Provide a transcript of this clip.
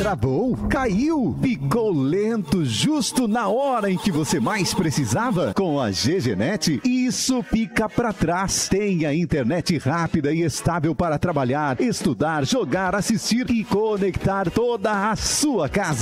travou, caiu, ficou lento justo na hora em que você mais precisava? Com a GGNet, isso fica para trás. Tenha internet rápida e estável para trabalhar, estudar, jogar, assistir e conectar toda a sua casa.